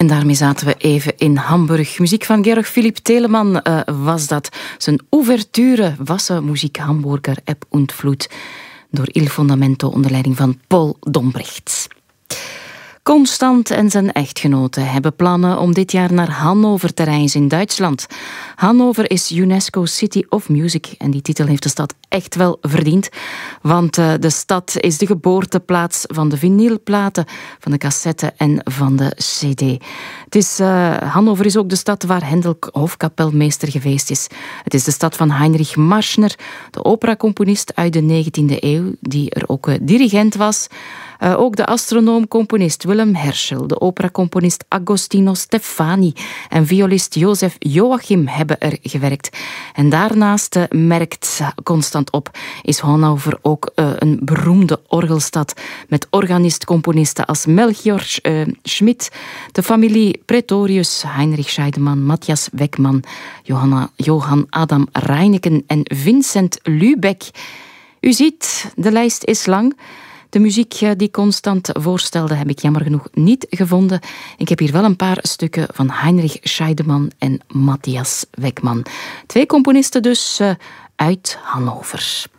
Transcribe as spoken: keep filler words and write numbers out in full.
En daarmee zaten we even in Hamburg. Muziek van Georg Philipp Telemann uh, was dat. Zijn ouverture was muziek Hamburger Eb und Flut door Il Fondamento onder leiding van Paul Dombrecht. Constant en zijn echtgenote hebben plannen om dit jaar naar Hannover te reizen in Duitsland. Hannover is UNESCO City of Music en die titel heeft de stad echt wel verdiend. Want uh, de stad is de geboorteplaats van de vinylplaten, van de cassette en van de cd. Het is, uh, Hannover is ook de stad waar Hendel hofkapelmeester geweest is. Het is de stad van Heinrich Marschner, de operacomponist uit de negentiende eeuw, die er ook uh, dirigent was. Uh, ook de astronoom-componist Willem Herschel, de operacomponist Agostino Stefani en violist Jozef Joachim hebben er gewerkt. En daarnaast uh, merkt constant op is Hannover ook uh, een beroemde orgelstad met organist-componisten als Melchior uh, Schmidt, de familie Pretorius, Heinrich Scheidemann, Matthias Weckmann, Johanna, Johann Adam Reineken en Vincent Lübeck. U ziet, de lijst is lang. De muziek die Constant voorstelde heb ik jammer genoeg niet gevonden. Ik heb hier wel een paar stukken van Heinrich Scheidemann en Matthias Weckmann. Twee componisten dus uh, uit Hannover.